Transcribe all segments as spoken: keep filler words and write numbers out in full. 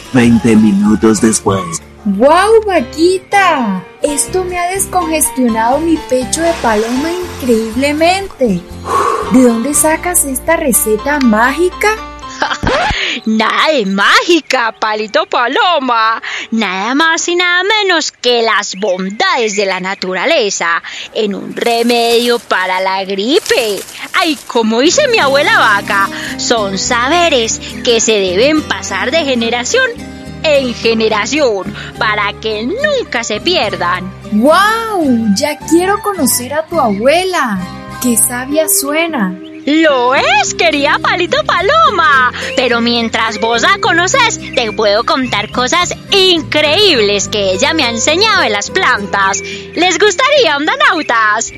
Veinte minutos después. ¡Wow, Vaquita! Esto me ha descongestionado mi pecho de paloma increíblemente. ¿De dónde sacas esta receta mágica? Nada de mágica, Palito Paloma. Nada más y nada menos que las bondades de la naturaleza en un remedio para la gripe. Ay, como dice mi abuela vaca, son saberes que se deben pasar de generación en generación para que nunca se pierdan. ¡Wow! Ya quiero conocer a tu abuela. ¡Qué sabia suena! Lo es, querida Palito Paloma. Pero mientras vos la conoces, te puedo contar cosas increíbles que ella me ha enseñado de las plantas. ¿Les gustaría, ondanautas?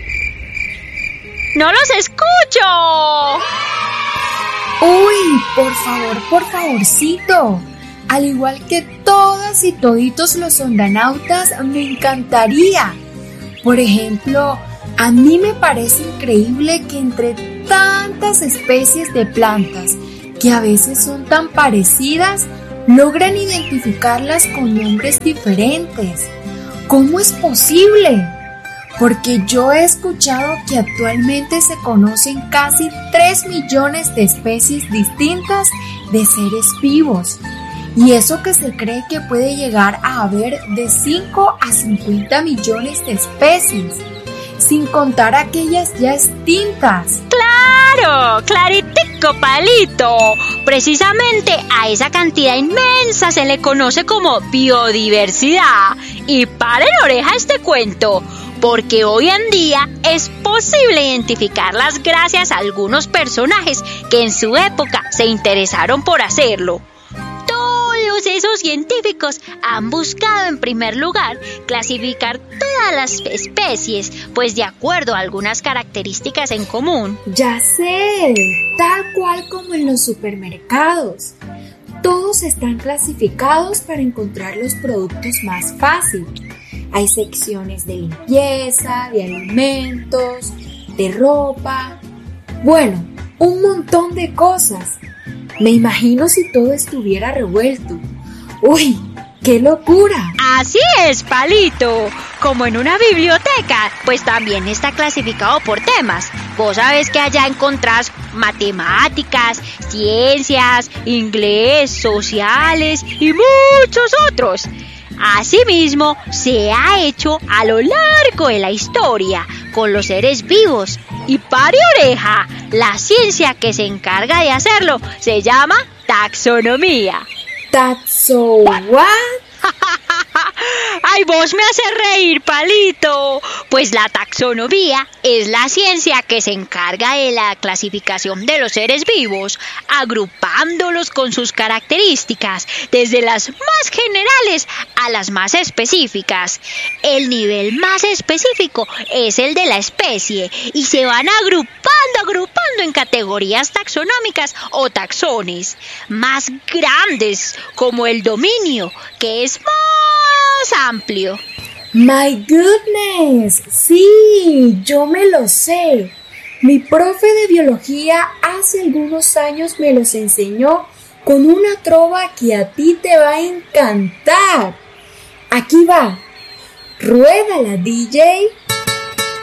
¡No los escucho! ¡Uy! Por favor, por favorcito. Al igual que todas y toditos los ondanautas, me encantaría. Por ejemplo, a mí me parece increíble que entre tantas especies de plantas, que a veces son tan parecidas, logran identificarlas con nombres diferentes. ¿Cómo es posible? Porque yo he escuchado que actualmente se conocen casi tres millones de especies distintas de seres vivos. Y eso que se cree que puede llegar a haber de cinco a cincuenta millones de especies, sin contar aquellas ya extintas. ¡Claro! ¡Claritico, Palito! Precisamente a esa cantidad inmensa se le conoce como biodiversidad. Y paren oreja a este cuento, porque hoy en día es posible identificarlas gracias a algunos personajes que en su época se interesaron por hacerlo. Todos esos científicos han buscado en primer lugar clasificar todas las especies, pues de acuerdo a algunas características en común. Ya sé, tal cual como en los supermercados. Todos están clasificados para encontrar los productos más fácil. Hay secciones de limpieza, de alimentos, de ropa. Bueno, un montón de cosas. Me imagino si todo estuviera revuelto. ¡Uy! ¡Qué locura! Así es, Palito. Como en una biblioteca, pues también está clasificado por temas. Vos sabés que allá encontrás matemáticas, ciencias, inglés, sociales y muchos otros. Asimismo, se ha hecho a lo largo de la historia con los seres vivos. Y pare oreja, la ciencia que se encarga de hacerlo se llama taxonomía. ¿Taxo what? ¡Ay, vos me haces reír, Palito! Pues la taxonomía es la ciencia que se encarga de la clasificación de los seres vivos, agrupándolos con sus características, desde las más generales a las más específicas. El nivel más específico es el de la especie y se van agrupando, agrupando en categorías taxonómicas o taxones más grandes, como el dominio, que es más amplio. ¡My goodness! Sí, yo me lo sé. Mi profe de biología hace algunos años me los enseñó con una trova que a ti te va a encantar. Aquí va. Ruédala, D J.